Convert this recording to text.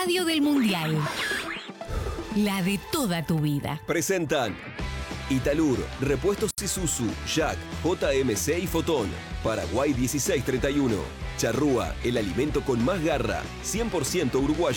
radio del Mundial. La de toda tu vida. Presentan Italur, Repuestos Isuzu, Jack, JMC y Fotón. Paraguay 1631. Charrúa, el alimento con más garra, 100% uruguayo.